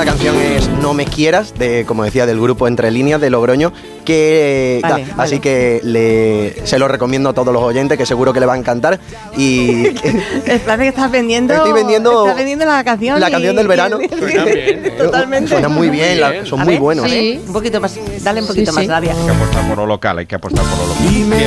esta canción es No me quieras, como decía, del grupo Entre Líneas de Logroño, así que se lo recomiendo a todos los oyentes, que seguro que le va a encantar. Y parece que estás vendiendo. Estoy vendiendo la canción. La canción del verano. Suena bien, Totalmente. Suena muy bien, son muy buenos. Sí. Un poquito más, dale un poquito más, Daria. Hay que apostar por lo local, hay que apostar por lo local.